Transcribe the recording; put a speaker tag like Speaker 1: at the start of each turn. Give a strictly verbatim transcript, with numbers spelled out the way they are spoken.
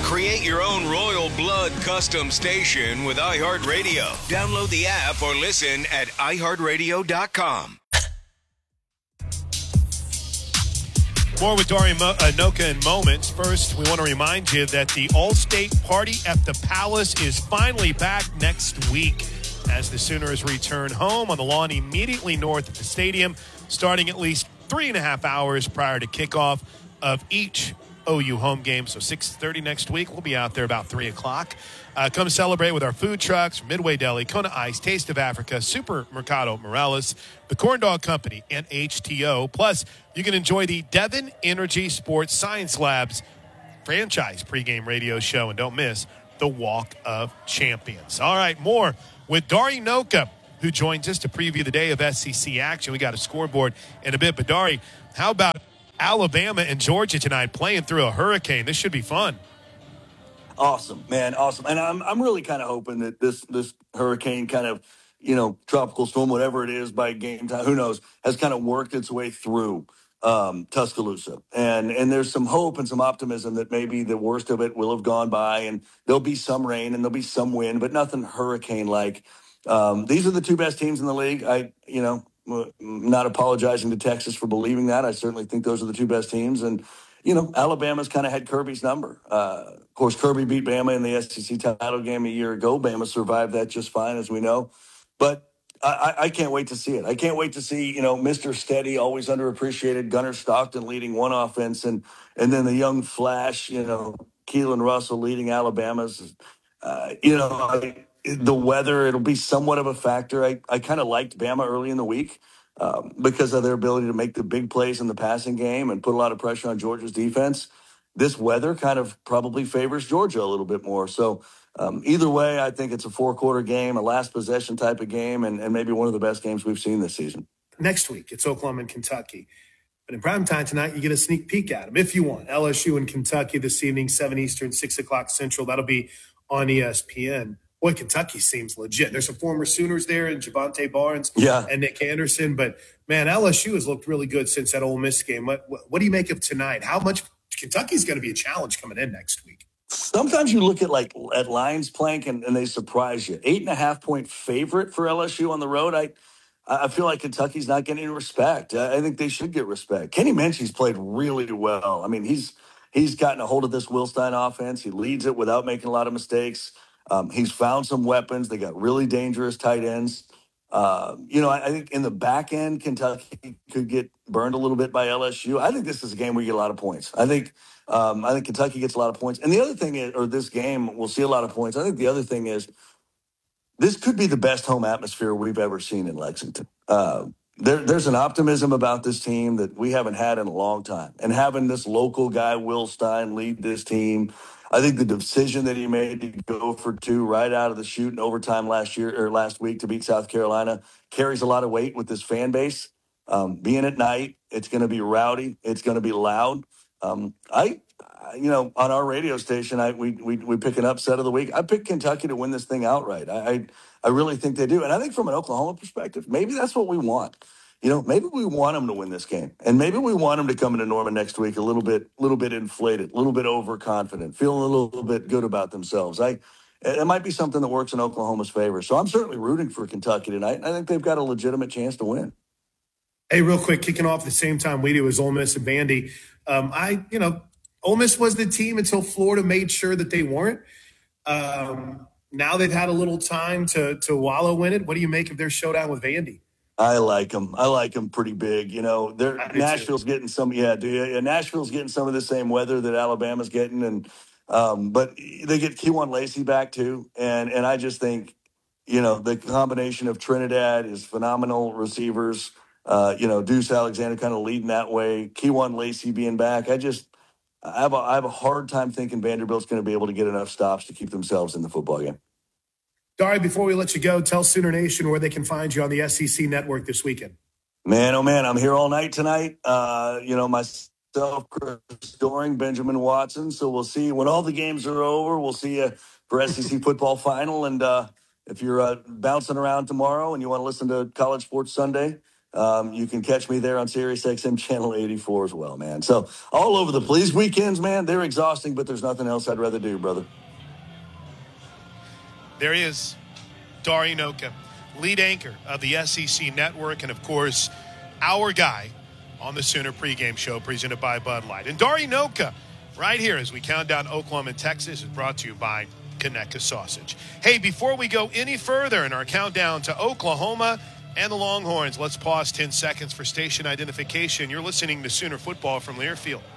Speaker 1: Create your own Royal Blood custom station with iHeartRadio. Download the app or listen at i heart radio dot com.
Speaker 2: More with Darian Mo- uh, Noka in moments. First, we want to remind you that the All-State Party at the Palace is finally back next week as the Sooners return home on the lawn immediately north of the stadium, starting at least three and a half hours prior to kickoff of each O U home game. So six thirty next week. We'll be out there about three o'clock. Uh, come celebrate with our food trucks, Midway Deli, Kona Ice, Taste of Africa, Super Mercado Morales, the Corn Dog Company, and H T O. Plus, you can enjoy the Devon Energy Sports Science Labs franchise pregame radio show. And don't miss the Walk of Champions. All right, more with Dari Noka, who joins us to preview the day of S E C action. We got a scoreboard in a bit. But, Dari, how about Alabama and Georgia tonight playing through a hurricane? This should be fun.
Speaker 3: Awesome, man. Awesome. And I'm I'm really kind of hoping that this this hurricane kind of, you know, tropical storm, whatever it is by game time, who knows, has kind of worked its way through um, Tuscaloosa. And and there's some hope and some optimism that maybe the worst of it will have gone by and there'll be some rain and there'll be some wind, but nothing hurricane-like. Um, these are the two best teams in the league. I, you know, I'm not apologizing to Texas for believing that. I certainly think those are the two best teams. And you know, Alabama's kind of had Kirby's number. Uh, of course, Kirby beat Bama in the S E C title game a year ago. Bama survived that just fine, as we know. But I, I can't wait to see it. I can't wait to see, you know, Mister Steady, always underappreciated, Gunnar Stockton leading one offense, and and then the young flash, you know, Keelan Russell leading Alabama's. Uh, you know, I, the weather, it'll be somewhat of a factor. I, I kind of liked Bama early in the week. Um, because of their ability to make the big plays in the passing game and put a lot of pressure on Georgia's defense. This weather kind of probably favors Georgia a little bit more. So um, either way, I think it's a four-quarter game, a last possession type of game, and, and maybe one of the best games we've seen this season.
Speaker 2: Next week, it's Oklahoma and Kentucky. But in primetime tonight, you get a sneak peek at them if you want. L S U and Kentucky this evening, seven Eastern, six o'clock Central. That'll be on E S P N. Boy, Kentucky seems legit. There's some former Sooners there, and Javante Barnes
Speaker 3: yeah.
Speaker 2: and Nick Anderson. But, man, L S U has looked really good since that Ole Miss game. What, what, what do you make of tonight? How much Kentucky's going to be a challenge coming in next week?
Speaker 3: Sometimes you look at like at Lions Plank and, and they surprise you. Eight and a half point favorite for L S U on the road. I I feel like Kentucky's not getting respect. I think they should get respect. Kenny Minchie's played really well. I mean, he's he's gotten a hold of this Will Stein offense. He leads it without making a lot of mistakes. Um, he's found some weapons. They got really dangerous tight ends. Uh, you know, I, I think in the back end, Kentucky could get burned a little bit by L S U. I think this is a game where you get a lot of points. I think um, I think Kentucky gets a lot of points. And the other thing is, or this game, we'll see a lot of points. I think the other thing is, this could be the best home atmosphere we've ever seen in Lexington. Uh, there, there's an optimism about this team that we haven't had in a long time. And having this local guy, Will Stein, lead this team, I think the decision that he made to go for two right out of the chute in overtime last year or last week to beat South Carolina carries a lot of weight with this fan base. Um, being at night, it's going to be rowdy. It's going to be loud. Um, I, you know, on our radio station, I we we we pick an upset of the week. I picked Kentucky to win this thing outright. I, I I really think they do, and I think from an Oklahoma perspective, maybe that's what we want. You know, maybe we want them to win this game, and maybe we want them to come into Norman next week a little bit, little bit inflated, a little bit overconfident, feeling a little bit good about themselves. I it might be something that works in Oklahoma's favor. So I'm certainly rooting for Kentucky tonight, and I think they've got a legitimate chance to win.
Speaker 2: Hey, real quick, kicking off at the same time we do as Ole Miss and Vandy. Um, I, you know, Ole Miss was the team until Florida made sure that they weren't. Um, now they've had a little time to to wallow in it. What do you make of their showdown with Vandy?
Speaker 3: I like them. I like them pretty big. You know, they're Nashville's too. getting some. Yeah, do yeah, Nashville's getting some of the same weather that Alabama's getting, and um, but they get Kewan Lacey back too, and and I just think, you know, the combination of Trinidad is phenomenal receivers. Uh, you know, Deuce Alexander kind of leading that way. Kewan Lacey being back. I just I have a, I have a hard time thinking Vanderbilt's going to be able to get enough stops to keep themselves in the football game.
Speaker 2: Dari, before we let you go, tell Sooner Nation where they can find you on the S E C network this weekend.
Speaker 3: Man, oh, man, I'm here all night tonight. Uh, you know, myself, Chris Doring, Benjamin Watson. So we'll see when all the games are over. We'll see you for S E C football final. And uh, if you're uh, bouncing around tomorrow and you want to listen to College Sports Sunday, Um, you can catch me there on Sirius X M Channel eighty-four as well, man. So all over the place. Weekends, man, they're exhausting, but there's nothing else I'd rather do, brother.
Speaker 2: There he is, Dari Nowkhah, lead anchor of the S E C Network, and, of course, our guy on the Sooner pregame show presented by Bud Light. And Dari Nowkhah, right here as we count down Oklahoma and Texas, is brought to you by Conecuh Sausage. Hey, before we go any further in our countdown to Oklahoma and the Longhorns, let's pause ten seconds for station identification. You're listening to Sooner Football from Learfield.